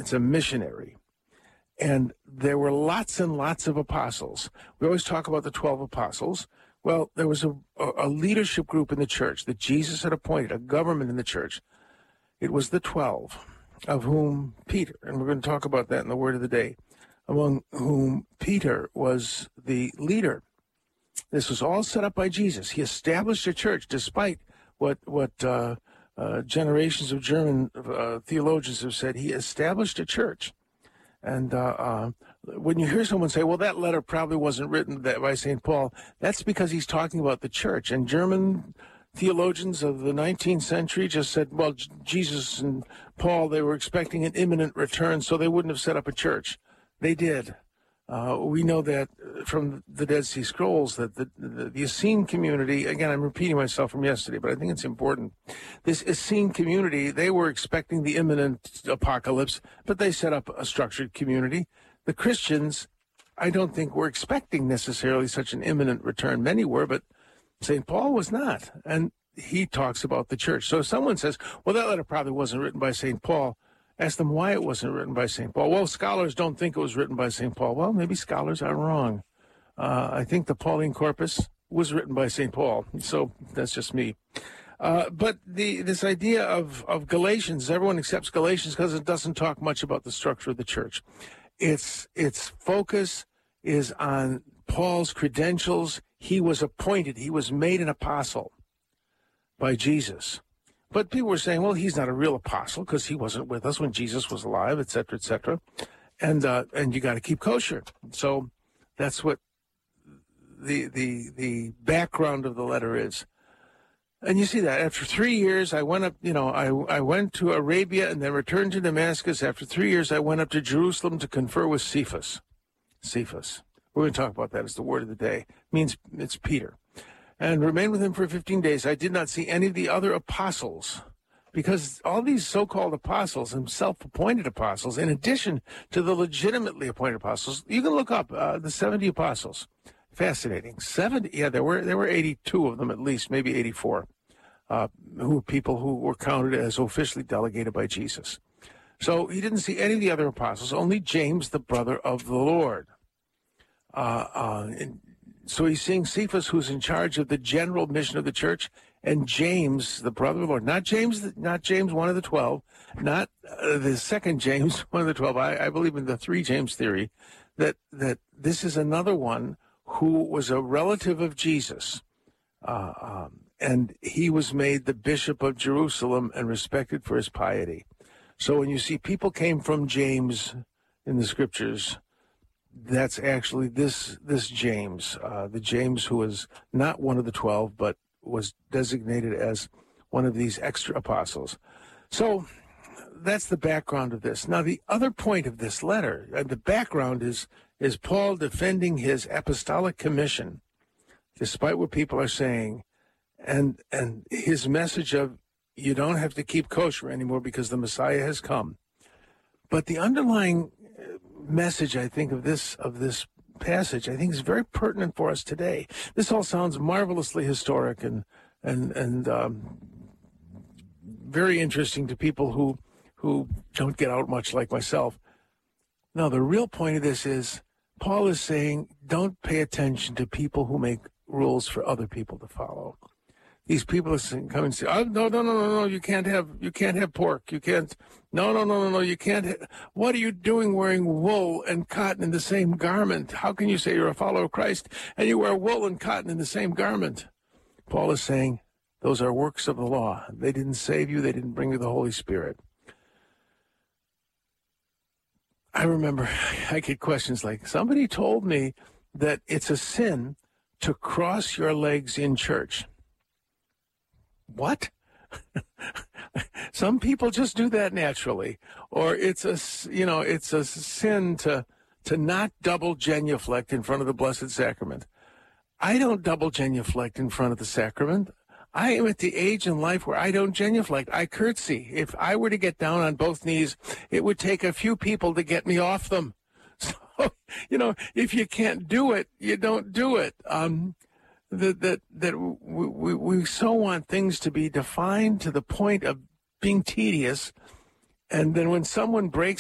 It's a missionary. And there were lots and lots of apostles. We always talk about the 12 apostles. Well, there was a leadership group in the church that Jesus had appointed, a government in the church. It was the 12, of whom Peter, and we're going to talk about that in the word of the day, among whom Peter was the leader. This was all set up by Jesus. He established a church despite what generations of German theologians have said. He established a church. And when you hear someone say, well, that letter probably wasn't written by St. Paul, that's because he's talking about the church. And German theologians of the 19th century just said, well, Jesus and Paul, they were expecting an imminent return, so they wouldn't have set up a church. They did. We know that from the Dead Sea Scrolls that the Essene community, again, I'm repeating myself from yesterday, but I think it's important. This Essene community, they were expecting the imminent apocalypse, but they set up a structured community. The Christians, I don't think were expecting necessarily such an imminent return. Many were, but St. Paul was not. And he talks about the church. So if someone says, well, that letter probably wasn't written by St. Paul, ask them why it wasn't written by St. Paul. Well, scholars don't think it was written by St. Paul. Well, maybe scholars are wrong. I think the Pauline Corpus was written by St. Paul. So that's just me. But this idea of Galatians, everyone accepts Galatians because it doesn't talk much about the structure of the church. Its focus is on Paul's credentials. He was appointed. He was made an apostle by Jesus. But people were saying, well, he's not a real apostle because he wasn't with us when Jesus was alive, et cetera, et cetera. And you got to keep kosher. So that's what the background of the letter is. And you see that after 3 years, I went up, I went to Arabia and then returned to Damascus. After 3 years, I went up to Jerusalem to confer with Cephas. Cephas. We're going to talk about that as the word of the day. It means it's Peter. And remained with him for 15 days. I did not see any of the other apostles, because all these so-called apostles and self-appointed apostles, in addition to the legitimately appointed apostles, you can look up the 70 apostles. Fascinating. 70, yeah, there were 82 of them at least, maybe 84, who were people who were counted as officially delegated by Jesus. So he didn't see any of the other apostles, only James, the brother of the Lord. So he's seeing Cephas, who's in charge of the general mission of the church, and James, the brother of the Lord. Not James, one of the 12, not the second James, one of the 12. I believe in the three James theory, that this is another one who was a relative of Jesus, and he was made the bishop of Jerusalem and respected for his piety. So when you see people came from James in the scriptures, that's actually this James, the James who was not one of the 12, but was designated as one of these extra apostles. So that's the background of this. Now, the other point of this letter, the background is Paul defending his apostolic commission, despite what people are saying, and his message of you don't have to keep kosher anymore because the Messiah has come. But the underlying message, I think, of this passage, I think, is very pertinent for us today. This all sounds marvelously historic and very interesting to people who don't get out much like myself. No, the real point of this is Paul is saying, don't pay attention to people who make rules for other people to follow. These people come and say, oh, no, you can't have pork. You can't, no, you can't. What are you doing wearing wool and cotton in the same garment? How can you say you're a follower of Christ and you wear wool and cotton in the same garment? Paul is saying, those are works of the law. They didn't save you. They didn't bring you the Holy Spirit. I remember I get questions like, somebody told me that it's a sin to cross your legs in church. What? Some people just do that naturally. Or it's a sin to not double genuflect in front of the Blessed Sacrament. I don't double genuflect in front of the sacrament. I am at the age in life where I don't genuflect. I curtsy. If I were to get down on both knees, it would take a few people to get me off them. So, if you can't do it, you don't do it. We so want things to be defined to the point of being tedious, and then when someone breaks